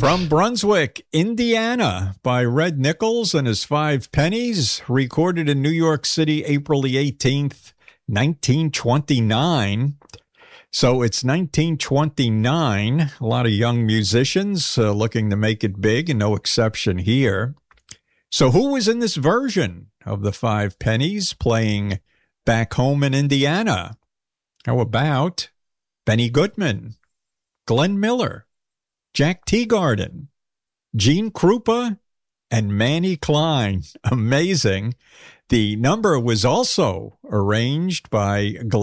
From Brunswick, Indiana, by Red Nichols and his Five Pennies, recorded in New York City, April the 18th, 1929. So it's 1929. A lot of young musicians looking to make it big, and no exception here. So who was in this version of the Five Pennies playing Back Home in Indiana? How about Benny Goodman, Glenn Miller, Jack Teagarden, Gene Krupa, and Manny Klein? Amazing. The number was also arranged by Glenn